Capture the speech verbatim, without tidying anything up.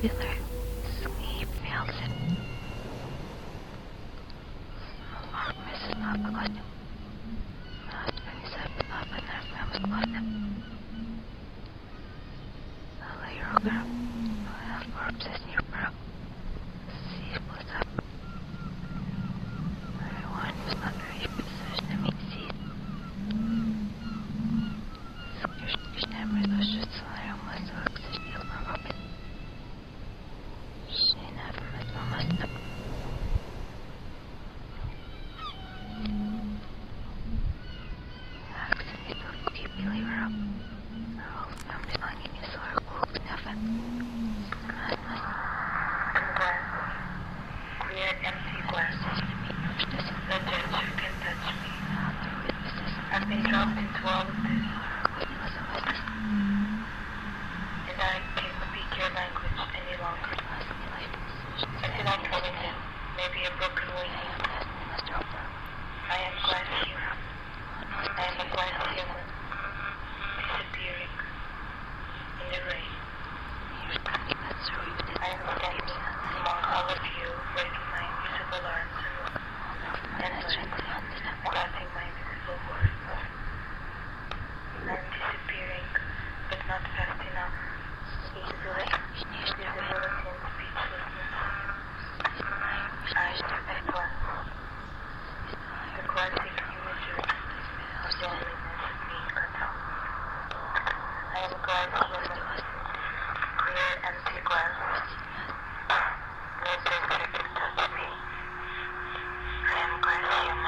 Wither, sleep fails it. Alarm is not because not when is up up and our family love them. A layer of them, a corpses near brow. See what's up. Everyone was not very possessed to meet seed. Скажем, что человек может оказаться неправым. Шина помогла. Акцент только белый. Ролл там желание не свой кулак нефа. Clear empty glass. The gesture can touch me. I've been dropped into all of this. And I can't speak your language any longer. I cannot come in, maybe a broken wing. I am glass human. I am a glass human, disappearing in the rain. I am standing among all of you, breaking my invisible arms and legs, crossing my invisible words. I am disappearing, but not fast enough. Easily, invisibility and speechlessness. I am a glass. The classic imagery of loneliness being cut off. I am a glass human, clear empty glass.